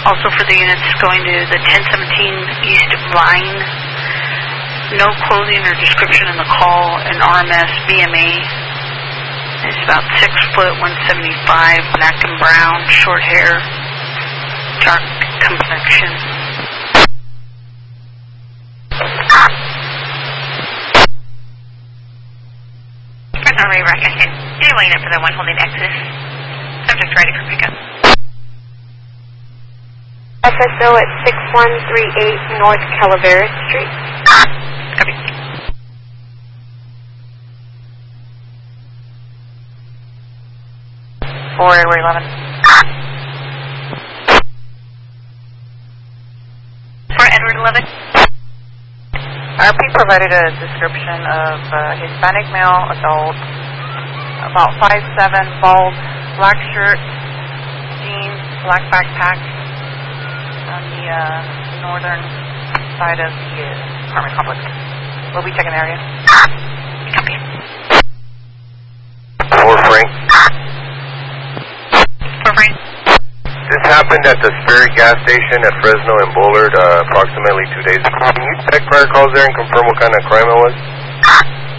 Also for the units going to the 1017 East Vine, no clothing or description in the call, an RMS BMA. It's about 6 foot, 175, black and brown, short hair, dark complexion. Array Raccoon, you're laying up for the one holding Exodus. Subject ready for pickup. FSO at 6138 North Calaveras Street. Copy. For Edward 11. For Edward 11. RP provided a description of Hispanic male, adult, about 5'7", bald, black shirt, jeans, black backpack on the northern side of the apartment complex. We'll be checking the area. Copy. For Frank. For Frank. This happened at the Spirit gas station at Fresno and Bullard approximately 2 days ago. Can you check prior calls there and confirm what kind of crime it was?